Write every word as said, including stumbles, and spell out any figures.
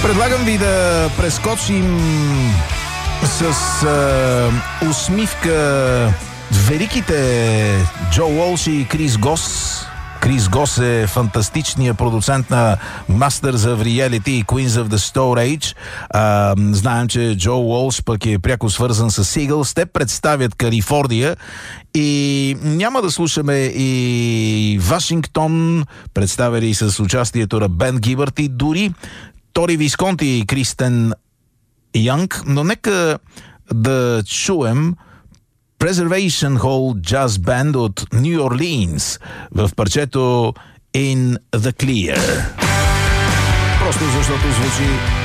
Предлагам ви да прескочим с а, усмивка великите Джо Уолш и Крис Гос. Крис Гос е фантастичният продуцент на Masters of Reality и Queens of the Stone Age. А, знаем, че Джо Уолш пък е пряко свързан с Eagles. Те представят Калифорния и няма да слушаме и Вашингтон, представили с участието на Бен Гибърт и дори Тори Висконти и Кристен Янг, но нека да чуем Preservation Hall Jazz Band от Ню Орлиинс в парчето In the Clear. Просто защото звучи